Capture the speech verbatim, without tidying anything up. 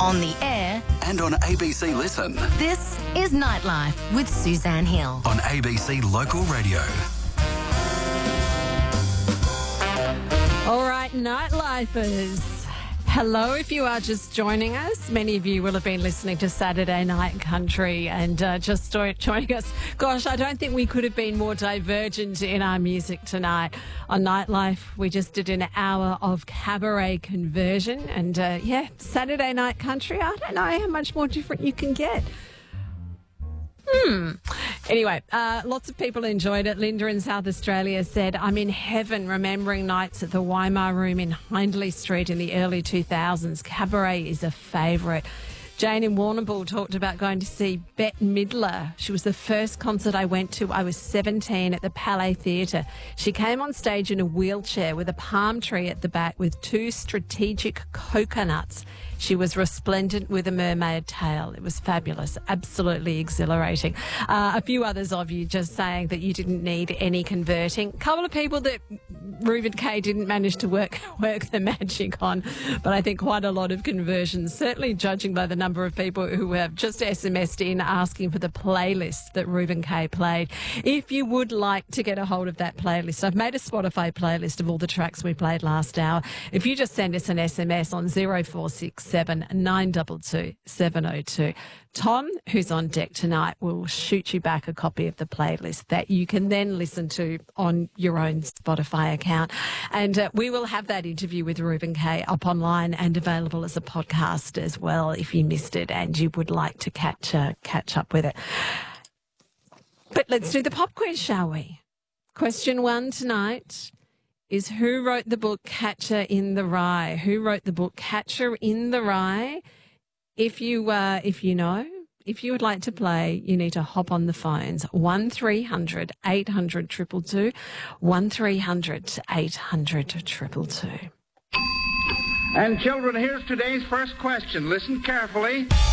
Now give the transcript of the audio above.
On the air and on A B C Listen. This is Nightlife with Suzanne Hill. On A B C Local Radio. All right, Nightlifers. Hello, if you are just joining us. Many of you will have been listening to Saturday Night Country and uh, just start joining us. Gosh, I don't think we could have been more divergent in our music tonight. On Nightlife, we just did an hour of cabaret conversion. And, uh, yeah, Saturday Night Country, I don't know how much more different you can get. Hmm. Anyway, uh, lots of people enjoyed it. Linda in South Australia said, I'm in heaven remembering nights at the Weimar Room in Hindley Street in the early two thousands. Cabaret is a favourite. Jane in Warrnambool talked about going to see Bette Midler. She was the first concert I went to. I was seventeen at the Palais Theatre. She came on stage in a wheelchair with a palm tree at the back with two strategic coconuts. She was resplendent with a mermaid tail. It was fabulous, absolutely exhilarating. Uh, a few others of you just saying that you didn't need any converting. A couple of people that Reuben Kaye didn't manage to work work the magic on, but I think quite a lot of conversions, certainly judging by the number of people who have just S M S'd in asking for the playlist that Reuben Kaye played. If you would like to get a hold of that playlist, I've made a Spotify playlist of all the tracks we played last hour. If you just send us an S M S on zero four six seven nine two two seven oh two. Tom, who's on deck tonight, will shoot you back a copy of the playlist that you can then listen to on your own Spotify account. And uh, we will have that interview with Reuben Kaye up online and available as a podcast as well if you missed it and you would like to catch uh, catch up with it. But let's do the pop quiz, shall we? Question one tonight is who wrote the book Catcher in the Rye? Who wrote the book Catcher in the Rye? If you uh, if you know, if you would like to play, you need to hop on the phones. one three hundred eight hundred two two two, one three hundred eight hundred two two two. And children, here's today's first question. Listen carefully.